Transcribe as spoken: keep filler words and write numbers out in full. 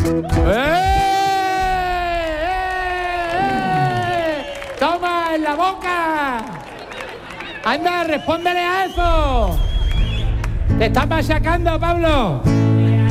¡Eh! ¡Toma en la boca! ¡Anda, respóndele a eso! ¡Te estás machacando, Pablo!